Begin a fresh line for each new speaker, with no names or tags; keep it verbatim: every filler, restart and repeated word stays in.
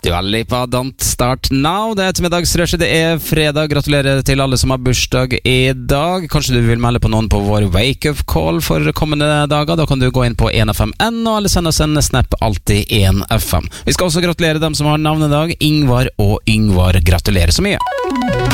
Dua Lipa, Don't Start Now. Det er ettermiddagsrushet, det er fredag. Gratulerer til alle som har bursdag i dag. Kanskje du vil melde på noen på vår wake-up call for kommende dager. Da kan du gå inn på en F M N og eller sende oss en snap alltid en F M. Vi skal også gratulere dem som har navnedag. Ingvar og Yngvar, gratulerer så mye.